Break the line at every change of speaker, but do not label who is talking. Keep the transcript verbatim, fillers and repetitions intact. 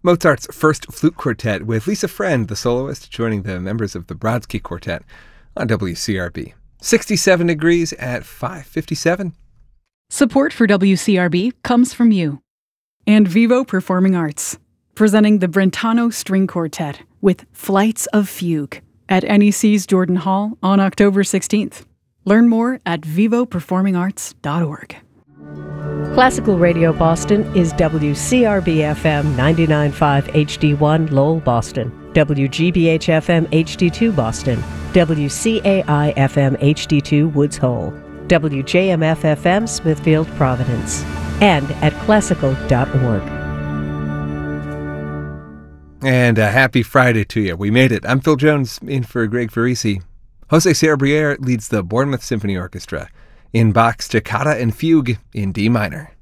Mozart's First Flute Quartet with Lisa Friend, the soloist, joining the members of the Brodsky Quartet on W C R B. sixty-seven degrees at five fifty-seven.
Support for W C R B comes from you. And Vivo Performing Arts, presenting the Brentano String Quartet with Flights of Fugue at N E C's Jordan Hall on October sixteenth. Learn more at vivo performing arts dot org.
Classical Radio Boston is W C R B F M ninety-nine point five H D one Lowell, Boston, W G B H F M H D two Boston, W C A I F M H D two Woods Hole, W J M F F M Smithfield, Providence, and at classical dot org.
And a happy Friday to you. We made it. I'm Phil Jones, in for Greg Farisi. Jose Cerebriere leads the Bournemouth Symphony Orchestra in Bach's Toccata and Fugue in D minor.